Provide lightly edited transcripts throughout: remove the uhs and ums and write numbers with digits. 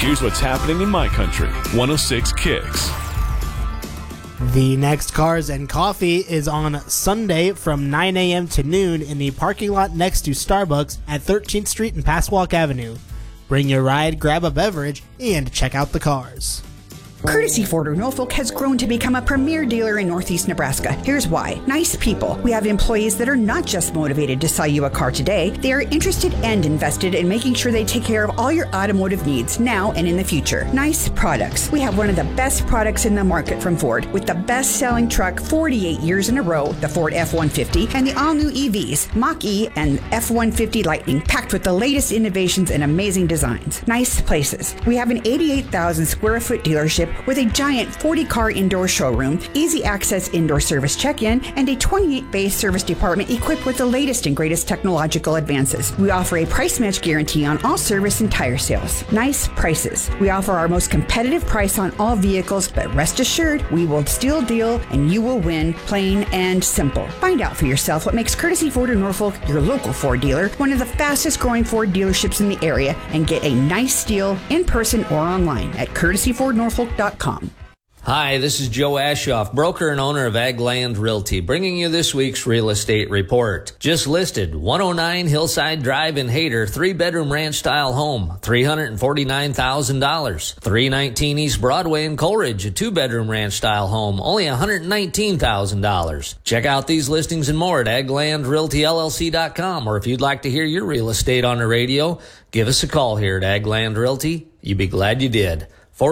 here's what's happening in my country. 106 Kicks. The next Cars and Coffee is on Sunday from 9 a.m. to noon in the parking lot next to Starbucks at 13th Street and Passwalk Avenue. Bring your ride, grab a beverage, and check out the cars. Courtesy Ford of Norfolk has grown to become a premier dealer in Northeast Nebraska. Here's why. Nice people. We have employees that are not just motivated to sell you a car today. They are interested and invested in making sure they take care of all your automotive needs now and in the future. Nice products. We have one of the best products in the market from Ford with the best-selling truck 48 years in a row, the Ford F-150, and the all-new EVs, Mach-E and F-150 Lightning, packed with the latest innovations and amazing designs. Nice places. We have an 88,000 square foot dealership with a giant 40-car indoor showroom, easy access indoor service check-in, and a 28-bay service department equipped with the latest and greatest technological advances. We offer a price match guarantee on all service and tire sales. Nice prices. We offer our most competitive price on all vehicles, but rest assured, we will still deal and you will win, plain and simple. Find out for yourself what makes Courtesy Ford of Norfolk your local Ford dealer, one of the fastest growing Ford dealerships in the area, and get a nice deal in person or online at courtesyfordnorfolk.com. Hi, this is Joe Ashoff, broker and owner of Agland Realty, bringing you this week's real estate report. Just listed 109 Hillside Drive in Hayter, 3-bedroom ranch-style home, $349,000. 319 East Broadway in Coleridge, a 2-bedroom ranch-style home, only $119,000. Check out these listings and more at aglandrealtyllc.com, or if you'd like to hear your real estate on the radio, give us a call here at Agland Realty. You'd be glad you did.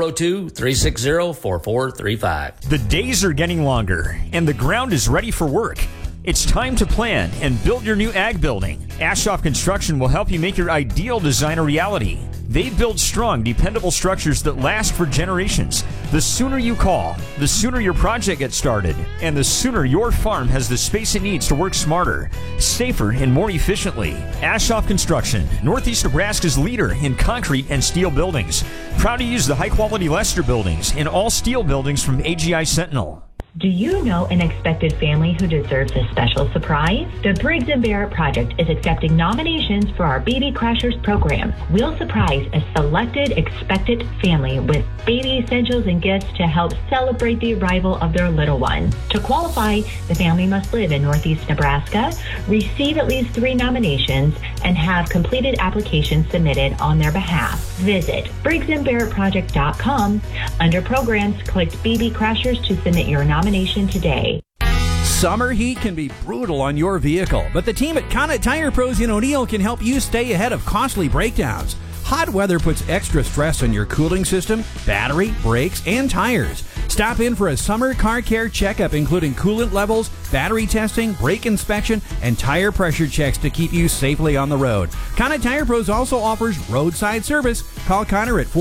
402-360-4435. The days are getting longer, and the ground is ready for work. It's time to plan and build your new ag building. Ashoff Construction will help you make your ideal design a reality. They build strong, dependable structures that last for generations. The sooner you call, the sooner your project gets started, and the sooner your farm has the space it needs to work smarter, safer, and more efficiently. Ashoff Construction, Northeast Nebraska's leader in concrete and steel buildings. Proud to use the high-quality Lester buildings and all steel buildings from AGI Sentinel. Do you know an expected family who deserves a special surprise? The Briggs & Barrett Project is accepting nominations for our Baby Crashers program. We'll surprise a selected expected family with baby essentials and gifts to help celebrate the arrival of their little one. To qualify, the family must live in Northeast Nebraska, receive at least 3 nominations, and have completed applications submitted on their behalf. Visit BriggsandBarrettProject.com. Under Programs, click Baby Crashers to submit your nomination today. Summer heat can be brutal on your vehicle, but the team at Connet Tire Pros in O'Neill can help you stay ahead of costly breakdowns. Hot weather puts extra stress on your cooling system, battery, brakes, and tires. Stop in for a summer car care checkup including coolant levels, battery testing, brake inspection, and tire pressure checks to keep you safely on the road. Connet Tire Pros also offers roadside service. Call Connor at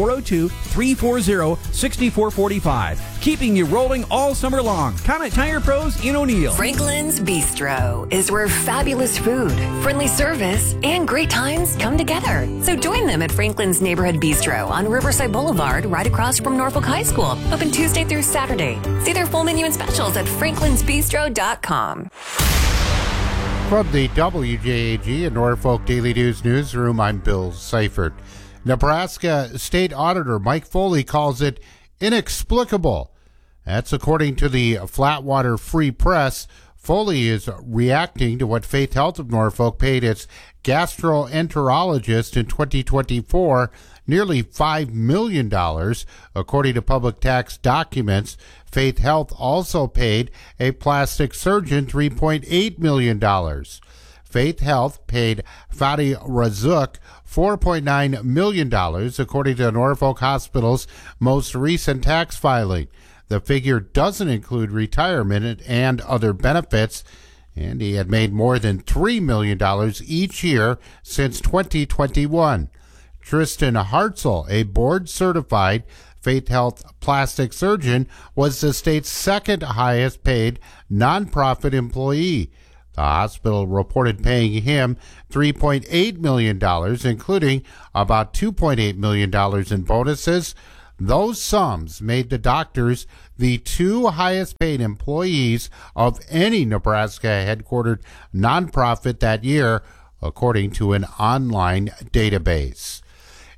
402-340-6445. Keeping you rolling all summer long. Connet Tire Pros in O'Neill. Franklin's Bistro is where fabulous food, friendly service, and great times come together. So join them at Franklin's Neighborhood Bistro on Riverside Boulevard, right across from Norfolk High School. Open Tuesday through Saturday. See their full menu and specials at franklinsbistro.com. From the WJAG and Norfolk Daily News newsroom, I'm Bill Seifert. Nebraska State Auditor Mike Foley calls it inexplicable. That's according to the Flatwater Free Press. Foley is reacting to what Faith Health of Norfolk paid its gastroenterologist in 2024 nearly $5 million. According to public tax documents, Faith Health also paid a plastic surgeon $3.8 million. Faith Health paid Fadi Razzouk $4.9 million, according to Norfolk Hospital's most recent tax filing. The figure doesn't include retirement and other benefits, and he had made more than $3 million each year since 2021. Tristan Hartzell, a board-certified Faith Health plastic surgeon, was the state's second highest paid nonprofit employee. The hospital reported paying him $3.8 million, including about $2.8 million in bonuses. Those sums made the doctors the 2 highest paid employees of any Nebraska headquartered nonprofit that year, according to an online database.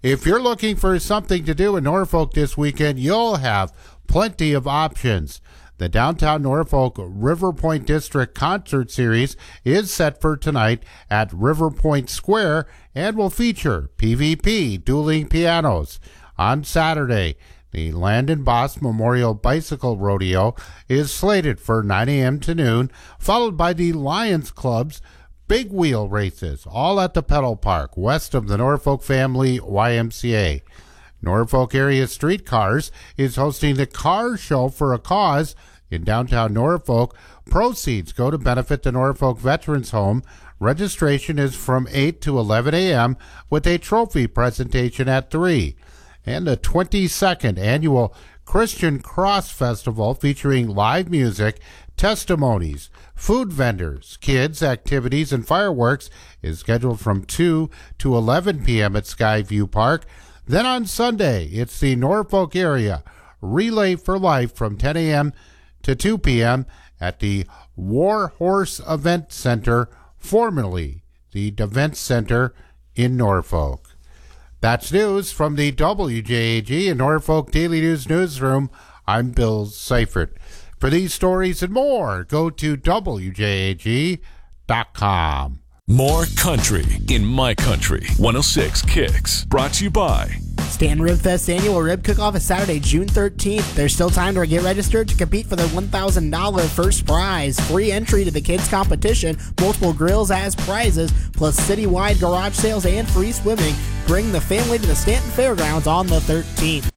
If you're looking for something to do in Norfolk this weekend, you'll have plenty of options. The Downtown Norfolk River Point District Concert Series is set for tonight at River Point Square and will feature PVP dueling pianos. On Saturday, the Landon Boss Memorial Bicycle Rodeo is slated for 9 a.m. to noon, followed by the Lions Club's Big Wheel races, all at the Pedal Park, west of the Norfolk Family YMCA. Norfolk Area Streetcars is hosting the Car Show for a Cause in downtown Norfolk. Proceeds go to benefit the Norfolk Veterans Home. Registration is from 8 to 11 a.m. with a trophy presentation at 3. And the 22nd Annual Christian Cross Festival featuring live music, testimonies, food vendors, kids, activities, and fireworks is scheduled from 2 to 11 p.m. at Skyview Park. Then on Sunday, it's the Norfolk Area Relay for Life from 10 a.m. to 2 p.m. at the War Horse Event Center, formerly the Event Center in Norfolk. That's news from the WJAG and Norfolk Daily News Newsroom. I'm Bill Seifert. For these stories and more, go to WJAG.com. More country in my country. 106 Kicks. Brought to you by Stanton Rib Fest annual rib cook-off is Saturday, June 13th. There's still time to get registered to compete for the $1,000 first prize. Free entry to the kids competition, multiple grills as prizes, plus citywide garage sales and free swimming. Bring the family to the Stanton Fairgrounds on the 13th.